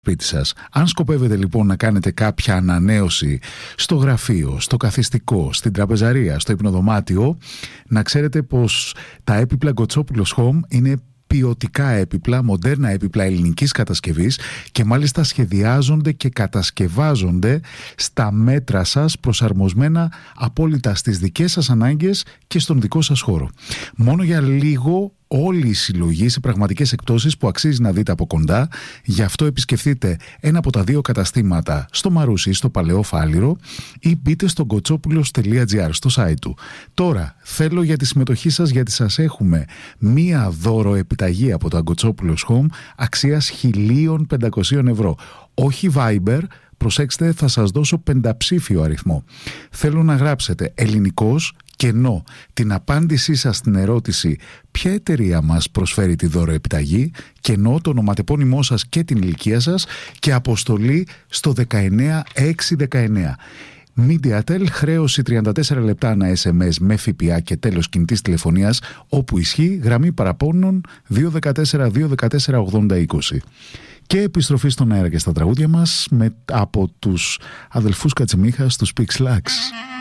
σπίτι σας. Αν σκοπεύετε λοιπόν να κάνετε κάποια ανανέωση στο γραφείο, στο καθιστικό, στην τραπεζαρία, στο υπνοδωμάτιο, να ξέρετε πως τα έπιπλα Γκοτσόπουλος Home είναι ποιοτικά έπιπλα, μοντέρνα έπιπλα ελληνικής κατασκευής και μάλιστα σχεδιάζονται και κατασκευάζονται στα μέτρα σας, προσαρμοσμένα απόλυτα στις δικές σας ανάγκες και στον δικό σας χώρο. Μόνο για λίγο όλη η συλλογή σε πραγματικές εκπτώσεις που αξίζει να δείτε από κοντά. Γι' αυτό επισκεφτείτε ένα από τα 2 καταστήματα στο Μαρούσι, στο Παλαιό Φάληρο, ή μπείτε στο gotsopoulos.gr, στο site του. Τώρα θέλω για τη συμμετοχή σας, γιατί σας έχουμε μία δώρο επιταγή από το Γκοτσόπουλος Home αξίας 1.500 ευρώ. Όχι Viber, προσέξτε, θα σας δώσω 5ψήφιο αριθμό. Θέλω να γράψετε ελληνικός κενό την απάντησή σας στην ερώτηση ποια εταιρεία μας προσφέρει τη δώρο επιταγή, κενό το ονοματεπώνυμό σας και την ηλικία σας και αποστολή στο 19619. MediaTel, χρέωση 34 λεπτά ανά SMS με ΦΠΑ και τέλος κινητής τηλεφωνίας όπου ισχύει, γραμμή παραπώνων 214-214-8020. Και επιστροφή στον αέρα και στα τραγούδια μας από τους αδελφούς Κατσιμίχα στους Pixlax.